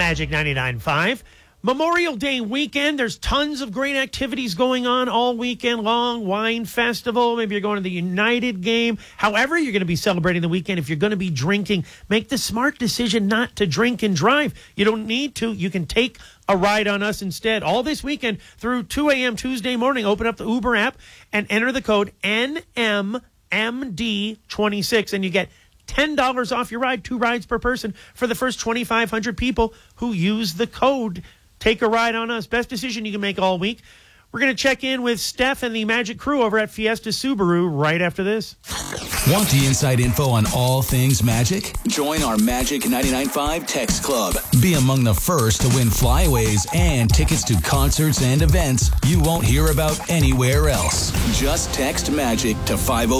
Magic 99.5. Memorial Day weekend, there's tons of great activities going on all weekend long. Wine festival, maybe you're going to the United game. However you're going to be celebrating the weekend, if you're going to be drinking, make the smart decision not to drink and drive. You don't need to. You can take a ride on us instead. All this weekend through 2 a.m. Tuesday morning, open up the Uber app and enter the code NMMD26, and you get $10 off your ride, 2 rides per person for the first 2,500 people who use the code. Take a ride on us. Best decision you can make all week. We're going to check in with Steph and the Magic crew over at Fiesta Subaru right after this. Want the inside info on all things Magic? Join our Magic 99.5 Text Club. Be among the first to win flyaways and tickets to concerts and events you won't hear about anywhere else. Just text Magic to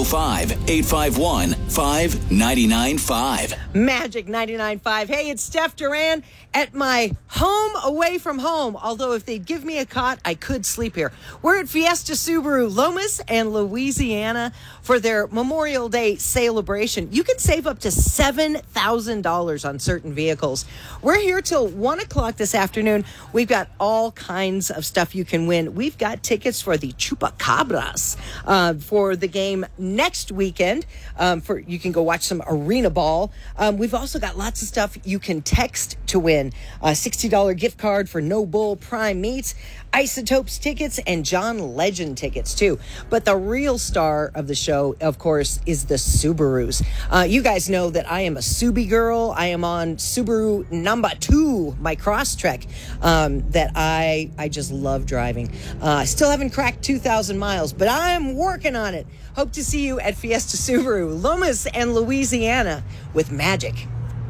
505-851-5995. Magic 99.5. Hey, it's Steph Duran at my home away from home. Although if they'd give me a cot, I could sleep here. We're at Fiesta Subaru, Lomas and Louisiana for their Memorial Day celebration. You can save up to $7,000 on certain vehicles. We're here till 1 o'clock this afternoon. We've got all kinds of stuff you can win. We've got tickets for the Chupacabras for the game next weekend. You can go watch some arena ball. We've also got lots of stuff you can text to win. A $60 gift card for No Bull Prime Meats, Isotopes tickets, and John Legend tickets too. But the real star of the show, of course, is the Subarus. You guys know that I am a Subi girl. I am on Subaru number 2, my Crosstrek, that I just love driving. I still haven't cracked 2,000 miles, but I'm working on it. Hope to see you at Fiesta Subaru, Lomas and Louisiana with Magic.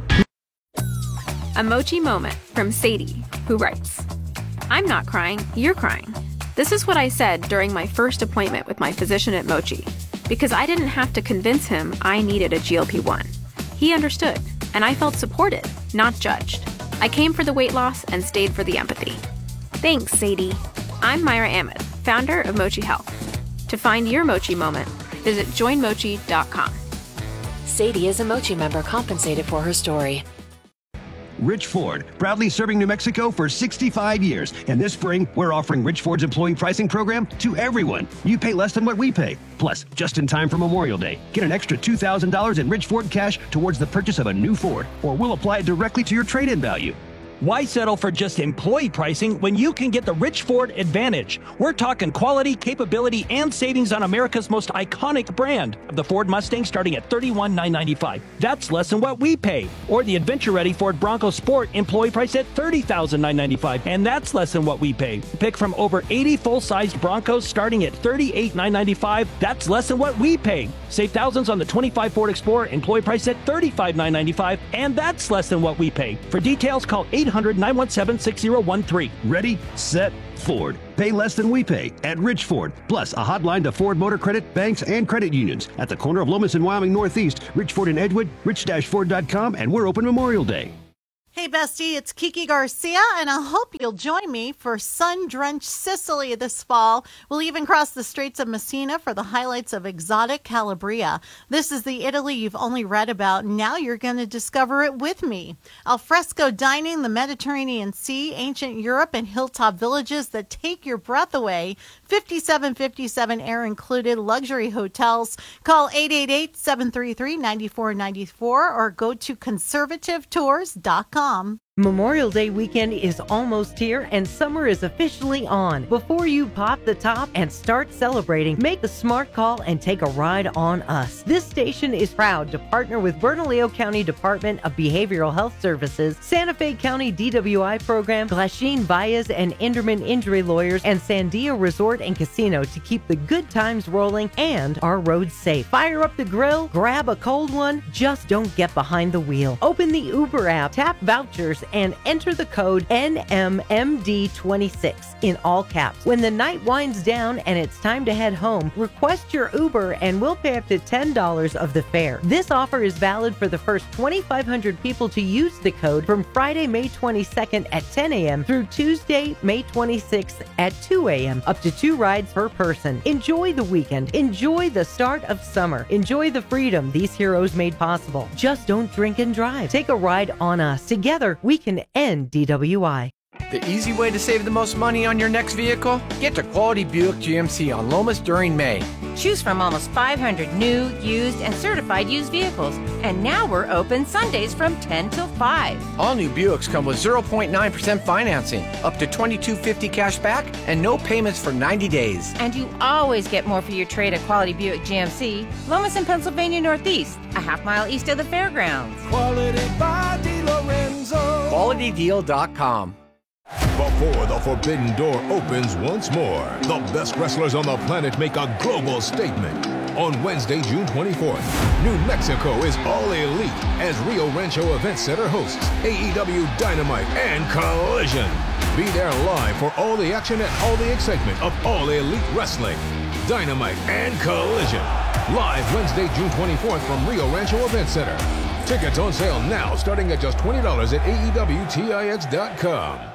A Mochi moment from Sadie, who writes, I'm not crying, you're crying. This is what I said during my first appointment with my physician at Mochi, because I didn't have to convince him I needed a GLP-1. He understood, and I felt supported, not judged. I came for the weight loss and stayed for the empathy. Thanks, Sadie. I'm Myra Ahmed, founder of Mochi Health. To find your Mochi moment, visit joinmochi.com. Sadie is a Mochi member compensated for her story. Rich Ford, proudly serving New Mexico for 65 years. And this spring, we're offering Rich Ford's employee pricing program to everyone. You pay less than what we pay. Plus, just in time for Memorial Day, get an extra $2,000 in Rich Ford cash towards the purchase of a new Ford, or we'll apply it directly to your trade-in value. Why settle for just employee pricing when you can get the Rich Ford Advantage? We're talking quality, capability, and savings on America's most iconic brand of the Ford Mustang starting at $31,995. That's less than what we pay. Or the adventure-ready Ford Bronco Sport employee price at $30,995, and that's less than what we pay. Pick from over 80 full-sized Broncos starting at $38,995. That's less than what we pay. Save thousands on the 25 Ford Explorer employee price at $35,995, and that's less than what we pay. For details, call 800-917-6013. Ready, set, Ford. Pay less than we pay at Rich Ford. Plus, a hotline to Ford Motor Credit, banks, and credit unions. At the corner of Lomas and Wyoming Northeast, Rich Ford in Edgewood, rich-ford.com, and we're open Memorial Day. Hey, bestie, it's Kiki Garcia, and I hope you'll join me for sun-drenched Sicily this fall. We'll even cross the Straits of Messina for the highlights of exotic Calabria. This is the Italy you've only read about. Now you're going to discover it with me. Alfresco dining, the Mediterranean Sea, ancient Europe, and hilltop villages that take your breath away. 5757 air included, luxury hotels. Call 888-733-9494 or go to conservativetours.com. Memorial Day weekend is almost here and summer is officially on. Before you pop the top and start celebrating, make the smart call and take a ride on us. This station is proud to partner with Bernalillo County Department of Behavioral Health Services, Santa Fe County DWI Program, Glasheen Valles and Inderman Injury Lawyers, and Sandia Resort and Casino to keep the good times rolling and our roads safe. Fire up the grill, grab a cold one, just don't get behind the wheel. Open the Uber app, tap vouchers, and enter the code NMMD26 in all caps. When the night winds down and it's time to head home, request your Uber and we'll pay up to $10 of the fare. This offer is valid for the first 2,500 people to use the code from Friday, May 22nd at 10 a.m. through Tuesday, May 26th at 2 a.m. Up to 2 rides per person. Enjoy the weekend. Enjoy the start of summer. Enjoy the freedom these heroes made possible. Just don't drink and drive. Take a ride on us. Together, we we can end DWI. The easy way to save the most money on your next vehicle? Get to Quality Buick GMC on Lomas during May. Choose from almost 500 new, used, and certified used vehicles. And now we're open Sundays from 10 till 5. All new Buicks come with 0.9% financing, up to $2,250 cash back, and no payments for 90 days. And you always get more for your trade at Quality Buick GMC, Lomas in Pennsylvania Northeast, a half-mile east of the fairgrounds. Quality by DeLorenzo. QualityDeal.com. Before the forbidden door opens once more, the best wrestlers on the planet make a global statement. On Wednesday, June 24th, New Mexico is all elite as Rio Rancho Event Center hosts AEW Dynamite and Collision. Be there live for all the action and all the excitement of All Elite Wrestling. Dynamite and Collision. Live Wednesday, June 24th from Rio Rancho Event Center. Tickets on sale now starting at just $20 at AEWTIX.com.